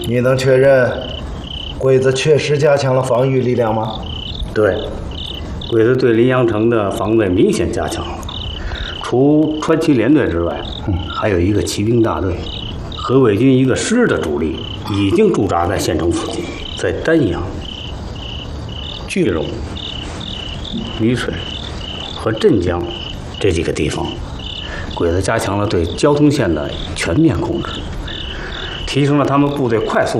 你能确认鬼子确实加强了防御力量吗？ 对，鬼子对临阳城的防卫明显加强了。除川崎联队之外，还有一个骑兵大队和伪军一个师的主力已经驻扎在县城附近，在丹阳、句容、纡水和镇江这几个地方，鬼子加强了对交通线的全面控制，提升了他们部队快速